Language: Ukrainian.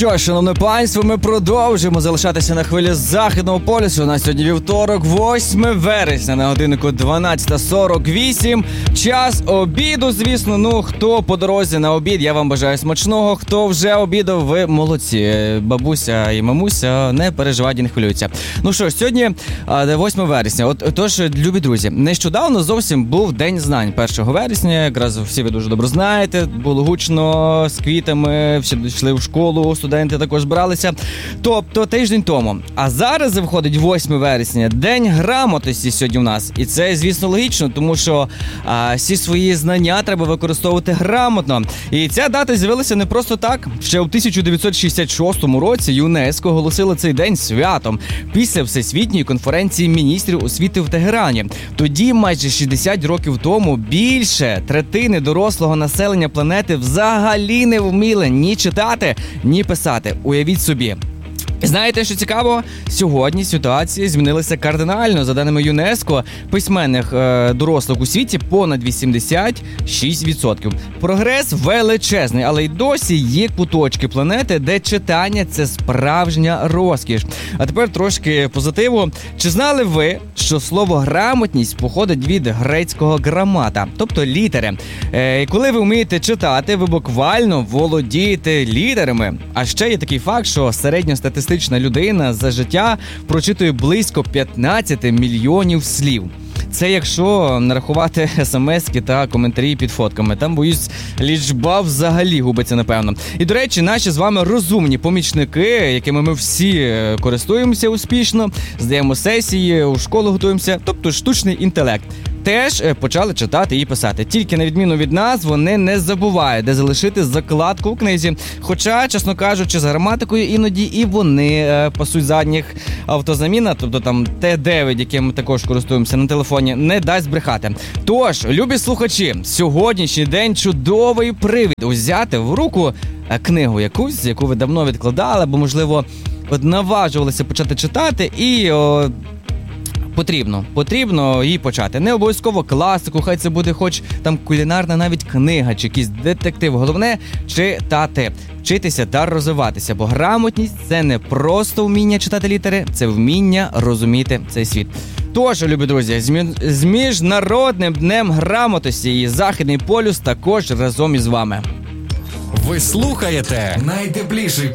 Що ж, шановне панство, ми продовжуємо залишатися на хвилі Західного полюсу. У нас сьогодні вівторок, 8 вересня, на годиннику 12:48. Час обіду, звісно. Хто по дорозі на обід, я вам бажаю смачного. Хто вже обідав, ви молодці. Бабуся і мамуся, не переживайте, не хвилюються. Що ж, сьогодні 8 вересня. Тож, любі друзі, нещодавно зовсім був День знань. 1 вересня, якраз всі ви дуже добре знаєте. Було гучно, з квітами, всі йшли в школу, студенти також бралися. Тобто тиждень тому. А зараз виходить 8 вересня, День грамотності сьогодні у нас. І це, звісно, логічно, тому що всі свої знання треба використовувати грамотно. І ця дата з'явилася не просто так. Ще у 1966 році ЮНЕСКО оголосило цей день святом після Всесвітньої конференції міністрів освіти в Тегерані. Тоді, майже 60 років тому, більше третини дорослого населення планети взагалі не вміли ні читати, ні писати. Уявіть собі. Знаєте, що цікаво? Сьогодні ситуація змінилася кардинально. За даними ЮНЕСКО, письменних дорослих у світі понад 86%. Прогрес величезний, але й досі є куточки планети, де читання – це справжня розкіш. А тепер трошки позитиву. Чи знали ви, що слово «грамотність» походить від грецького «грамата», тобто літери? Коли ви вмієте читати, ви буквально володієте літерами. А ще є такий факт, що середньостатистична людина за життя прочитує близько 15 мільйонів слів. Це якщо нарахувати смс-ки та коментарі під фотками. Там, боюсь, лічба взагалі губиться, напевно. І, до речі, наші з вами розумні помічники, якими ми всі користуємося успішно, здаємо сесії, у школу готуємося, тобто штучний інтелект, теж почали читати і писати. Тільки на відміну від нас, вони не забувають, де залишити закладку в книзі. Хоча, чесно кажучи, з граматикою іноді і вони пасуть задніх. Автозаміна, тобто там Т9, яким ми також користуємося на телефоні, не дасть брехати. Тож, любі слухачі, сьогоднішній день чудовий привід узяти в руку книгу якусь, яку ви давно відкладали, або, можливо, наважувалися почати читати і... Потрібно її почати. Не обов'язково класику, хай це буде хоч там кулінарна навіть книга чи якийсь детектив. Головне – читати, вчитися та розвиватися. Бо грамотність – це не просто вміння читати літери, це вміння розуміти цей світ. Тож, любі друзі, з Міжнародним днем грамотності і Західний полюс також разом із вами. Ви слухаєте найтепліший